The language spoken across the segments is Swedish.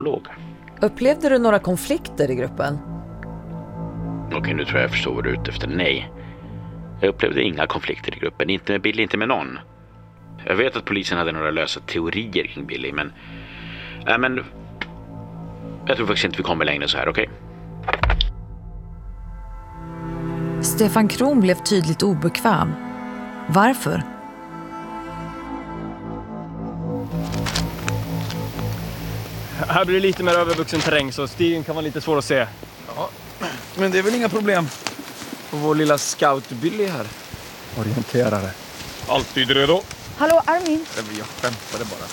låg. Upplevde du några konflikter i gruppen? Okej, nu tror jag förstår vad du är ute efter. Nej. Jag upplevde inga konflikter i gruppen. Inte med Billy, inte med någon. Jag vet att polisen hade några lösa teorier kring Billy, men jag tror faktiskt inte vi kommer längre så här, okej? Stefan Kron blev tydligt obekväm. Varför? Här blir det lite mer övervuxen terräng så stigen kan vara lite svår att se. Ja, men det är väl inga problem. Och vår lilla scout Billy här. Orienterare. Alltid redo. Hallå Armin. Jag skämtade bara.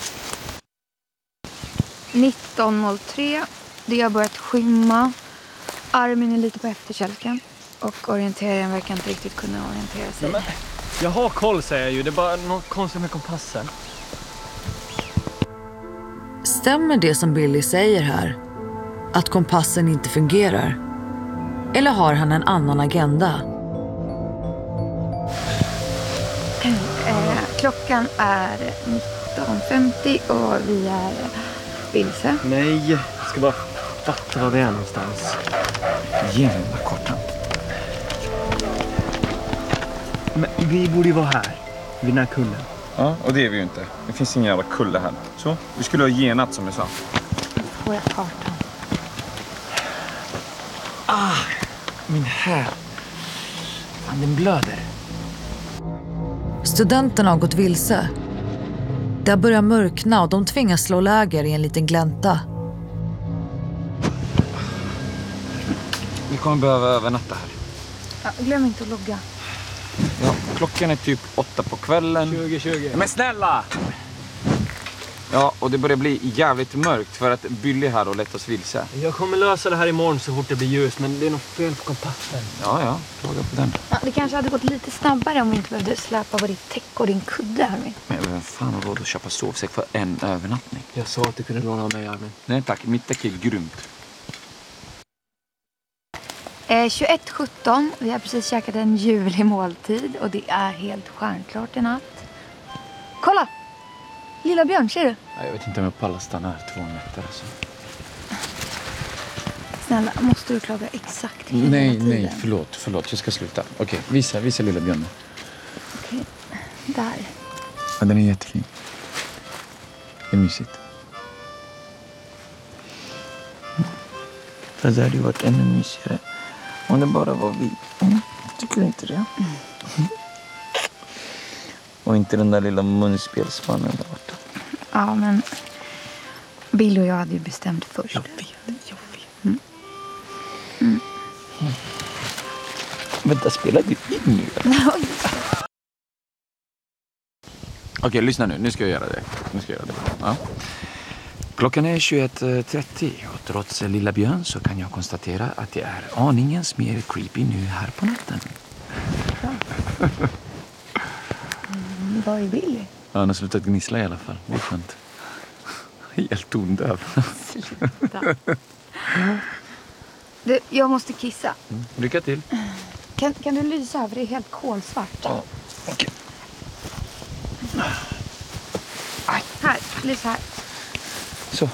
19.03. Det har börjat skymma. Armin är lite på efterkälken. Och orienteraren verkar inte riktigt kunna orientera sig. Men, jag har koll säger jag ju. Det är bara något konstigt med kompassen. Stämmer det som Billy säger här? Att kompassen inte fungerar? Eller har han en annan agenda? Klockan är 19.50 och vi är vilse. Nej, jag ska bara fatta var vi är någonstans. Ge mig den där kartan. Men vi borde ju vara här. Vid den här kullen. Ja, och det är vi ju inte. Det finns ingen jävla kulle här. Så, vi skulle ha genat som jag sa. Får jag kartan? Min här. Fan, den blöder. Studenterna har gått vilse. Det har börjat mörkna och de tvingas slå läger i en liten glänta. Vi kommer behöva övernatta här. Ja, glöm inte att logga. Ja, klockan är typ 8 på kvällen. 20. Men snälla! Ja, och det börjar bli jävligt mörkt för att Billy här och lett oss vilse. Jag kommer lösa det här imorgon så fort det blir ljus, men det är nog fel på kompassen. Ja, fråga på den. Ja, det kanske hade gått lite snabbare om vi inte behövde släpa på ditt täck och din kudde, Armin. Men vem fan har råd att köpa sovsäck för en övernattning? Jag sa att du kunde låna av mig, Armin. Nej tack, mitt täck är grymt. 21.17. Vi har precis käkat en julig måltid och det är helt stjärnklart i natt. Kolla! Lilla Björn, ser du? Jag vet inte om jag pallar stanna här 2 nätter alltså. Snälla, måste du klaga exakt hela tiden? Nej, förlåt, jag ska sluta. Okej, visa lilla Björn. Okej, där. Ja, den är jättefin. Det är mysigt. Fast det hade ju varit ännu mysigare om det bara var vi. Tycker du inte det? Och inte den där lilla munspelsmannen där borta. Ja, men Bill och jag hade ju bestämt först. Jag vet. Vänta, spelar du in nu? Okej, lyssna nu. Nu ska jag göra det. Ja. Klockan är 21.30 och trots lilla Björn så kan jag konstatera att det är aningens mer creepy nu här på natten. Vad är Billy? Ja, han har slutat gnissla i alla fall. Det är skönt. Helt tondöv. Sluta. Du, jag måste kissa. Lycka till. Kan du lysa över? Det är helt kolsvart. Ja, okej. Här, lysa här. Så.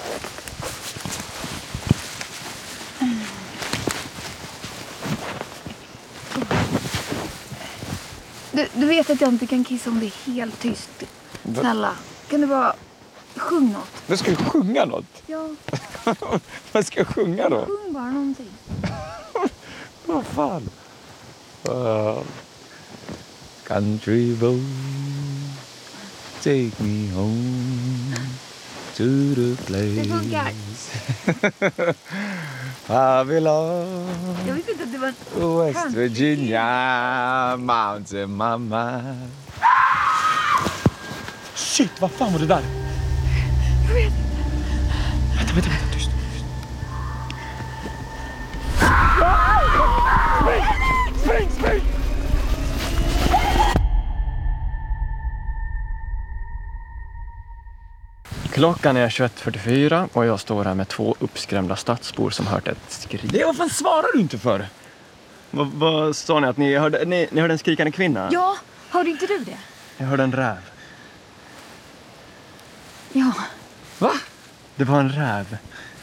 Du vet att jag inte kan kissa om det är helt tyst. Snälla, kan du bara sjunga något? Men ska jag sjunga något? Ja. Vad ska jag sjunga då? Sjung bara någonting. Vad fan? Country road, take me home to the place. Det funkar. I belong Jag visste inte att det var West Virginia, mountain mama. Shit, vad fan var det där? Jag vet inte. Vänta, tyst. Spring! Klockan är 21.44 och jag står här med 2 uppskrämda stadsbor som hört ett skrik. Det, vad fan svarar du inte för? Vad sa ni? Att ni hörde en skrikande kvinna? Ja, hörde inte du det? Jag hörde en räv. Ja. Va? Det var en räv.